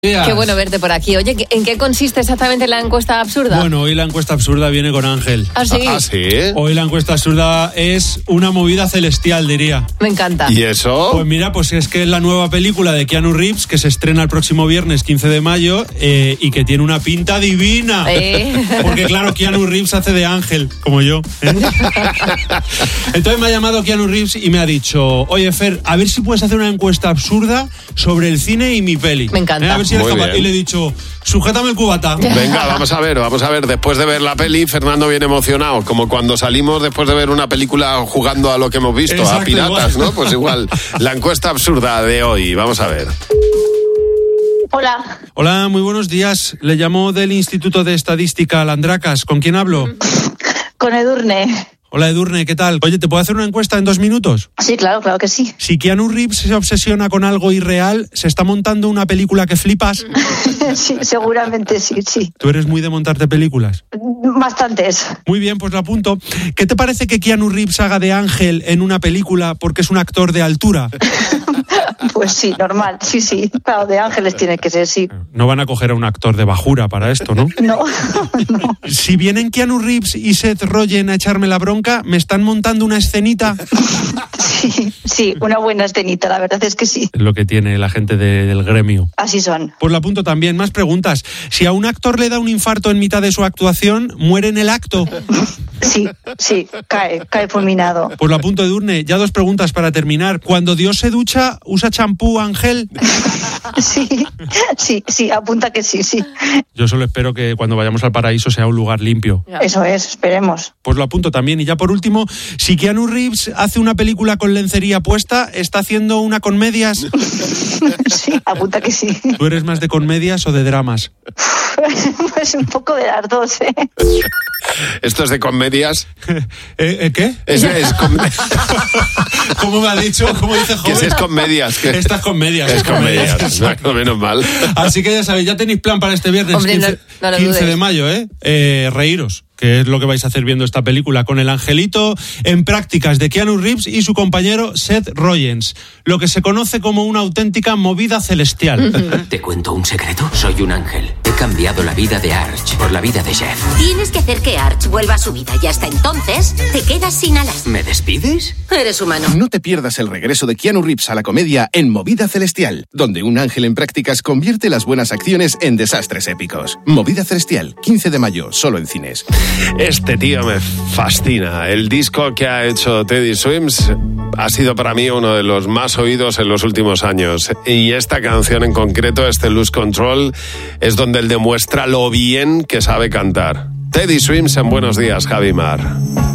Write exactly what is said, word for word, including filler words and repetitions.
Qué bueno verte por aquí. Oye, ¿en qué consiste exactamente la encuesta absurda? Bueno, hoy la encuesta absurda viene con Ángel. ¿Ah, sí? ¿Ah, sí? Hoy la encuesta absurda es una movida celestial, diría. Me encanta. ¿Y eso? Pues mira, pues es que es la nueva película de Keanu Reeves que se estrena el próximo viernes quince de mayo eh, y que tiene una pinta divina. Eh. Porque claro, Keanu Reeves hace de ángel, como yo. ¿eh? Entonces me ha llamado Keanu Reeves y me ha dicho, oye Fer, a ver si puedes hacer una encuesta absurda sobre el cine y mi peli. Me encanta. ¿Eh? A ver si eres Muy capaz. bien. Y le he dicho, sujétame el cubata. Venga, vamos a ver, vamos a ver. Después de ver la peli, Fernando viene emocionado. Como cuando salimos después de ver una película jugando a lo que hemos visto, Exacto, a piratas, igual. ¿no? Pues igual. La encuesta absurda de hoy, vamos a ver. Hola, Hola, muy buenos días. Le llamo del Instituto de Estadística Landracas. ¿Con quién hablo? con Edurne. Hola, Edurne, ¿qué tal? Oye, ¿te puedo hacer una encuesta en dos minutos? Sí, claro, claro que sí. Si Keanu Reeves se obsesiona con algo irreal, ¿se está montando una película que flipas? Sí, seguramente sí, sí. Tú eres muy de montarte películas. Bastantes. Muy bien, pues lo apunto. ¿Qué te parece que Keanu Reeves haga de ángel en una película porque es un actor de altura? Pues sí, normal, sí, sí. Claro, de ángeles tiene que ser, sí. No van a coger a un actor de bajura para esto, ¿no? No, no. Si vienen Keanu Reeves y Seth Rogen a echarme la bronca, ¿me están montando una escenita? Sí, sí, una buena escenita, la verdad es que sí. Es lo que tiene la gente de- del gremio. Así son. Pues lo apunto también. Más preguntas. Si a un actor le da un infarto en mitad de su actuación, ¿muere en el acto? Sí, sí, cae, cae fulminado. Pues lo apunto, Edurne. Ya dos preguntas para terminar. Cuando Dios se ducha, ¿usa champú, Ángel? Sí, sí, sí, apunta que sí, sí. Yo solo espero que cuando vayamos al paraíso sea un lugar limpio. Eso es, esperemos. Pues lo apunto también. Y ya por último, si Keanu Reeves hace una película con lencería puesta, ¿está haciendo una con medias? Sí, apunta que sí. ¿Tú eres más de comedias o de dramas? Pues un poco de las dos, ¿eh? ¿Esto es de comedias? ¿Eh, eh, ¿Qué? Es, es com- ¿Cómo me ha dicho? ¿Cómo dice que joven? si es comedias. Que... Estas comedias. Es comedias, Exacto. menos mal. Así que ya sabéis, ya tenéis plan para este viernes Hombre, no- quince, no lo quince de dudes. mayo, ¿eh? ¿eh? Reíros, que es lo que vais a hacer viendo esta película con el angelito en prácticas de Keanu Reeves y su compañero Seth Rogen. Lo que se conoce como una auténtica movida celestial. ¿Te cuento un secreto? Soy un ángel. He cambiado la vida de Arch por la vida de Jeff. Tienes que hacer que Arch vuelva a su vida y hasta entonces te quedas sin alas. ¿Me despides? Eres humano. No te pierdas el regreso de Keanu Reeves a la comedia en Movida Celestial, donde un ángel en prácticas convierte las buenas acciones en desastres épicos. Movida Celestial, quince de mayo, solo en cines. Este tío me fascina. El disco que ha hecho Teddy Swims ha sido para mí uno de los más oídos en los últimos años. Y esta canción en concreto, este Lose Control, es donde él demuestra lo bien que sabe cantar. Teddy Swims en Buenos Días, Javi Mar.